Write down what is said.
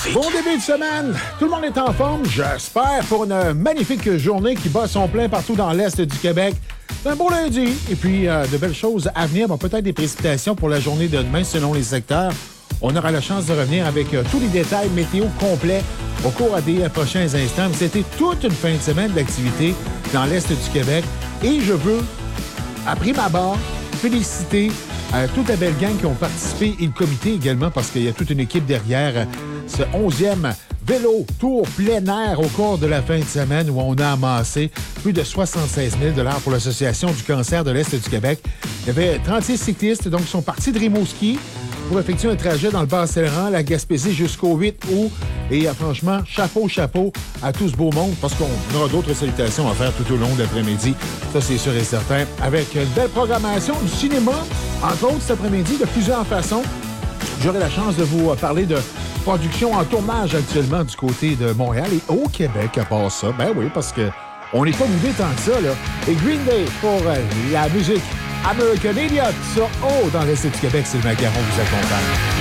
Trafic. Bon début de semaine. Tout le monde est en forme, j'espère, pour une magnifique journée qui bat son plein partout dans l'Est du Québec. C'est un beau lundi. Et puis, de belles choses à venir. Bon, peut-être des précipitations pour la journée de demain selon les secteurs. On aura la chance de revenir avec tous les détails météo complets au cours des prochains instants. C'était toute une fin de semaine d'activité dans l'Est du Québec. Et je veux, à prime abord, féliciter toute la belle gang qui ont participé et le comité également, parce qu'il y a toute une équipe derrière ce 11e vélo tour plein air au cours de la fin de semaine où on a amassé plus de 76 000 $ pour l'Association du cancer de l'Est du Québec. Il y avait 36 cyclistes, donc, qui sont partis de Rimouski pour effectuer un trajet dans le Bas-Saint-Laurent, la Gaspésie jusqu'au 8 août. Et franchement, chapeau à tout ce beau monde, parce qu'on aura d'autres salutations à faire tout au long de l'après-midi. Ça, c'est sûr et certain. Avec une belle programmation du cinéma, entre autres cet après-midi, de plusieurs façons. J'aurai la chance de vous parler de production en tournage actuellement du côté de Montréal et au Québec, à part ça. Ben oui, parce que on n'est pas boudé tant que ça, là. Et Green Day pour la musique American Idiot sur dans l'Est du Québec, c'est le Macaron vous accompagne.